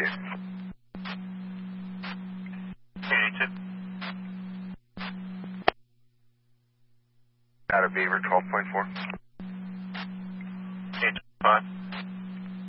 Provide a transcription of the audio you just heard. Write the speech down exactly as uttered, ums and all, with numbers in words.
here. eighty-two. Out of Beaver, twelve point four. eight five.